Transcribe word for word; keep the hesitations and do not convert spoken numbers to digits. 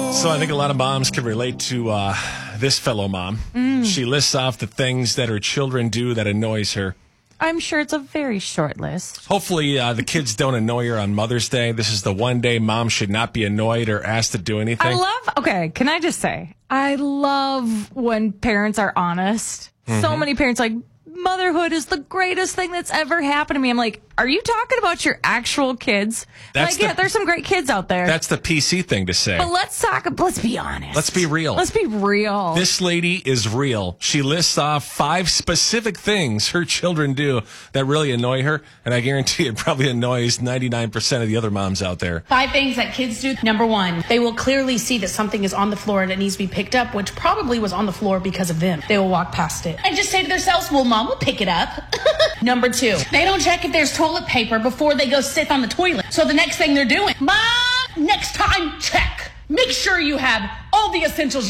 So I think a lot of moms can relate to uh, this fellow mom. Mm. She lists off the things that her children do that annoys her. I'm sure it's a very short list. Hopefully uh, the kids don't annoy her on Mother's Day. This is the one day mom should not be annoyed or asked to do anything. I love, okay, can I just say, I love when parents are honest. Mm-hmm. So many parents like, motherhood is the greatest thing that's ever happened to me. I'm like, are you talking about your actual kids? That's like, yeah, the, there's some great kids out there. That's the P C thing to say. But let's talk, let's be honest. Let's be real. Let's be real. This lady is real. She lists off five specific things her children do that really annoy her, and I guarantee it probably annoys ninety-nine percent of the other moms out there. Five things that kids do. Number one, they will clearly see that something is on the floor and it needs to be picked up, which probably was on the floor because of them. They will walk past it and just say to themselves, well, mom will pick it up. Number two, they don't check if there's toilet paper before they go sit on the toilet. So the next thing they're doing, mom, next time, check. Make sure you have all the essentials